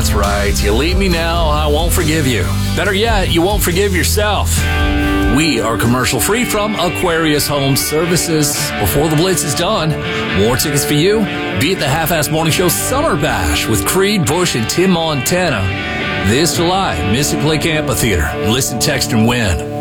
That's right. You leave me now, I won't forgive you. Better yet, you won't forgive yourself. We are commercial free from Aquarius Home Services. Before the Blitz is done, more tickets for you. Be at the Half-Ass Morning Show Summer Bash with Creed, Bush, and Tim Montana this July, Mystic Lake Amphitheater. Listen, text, and win.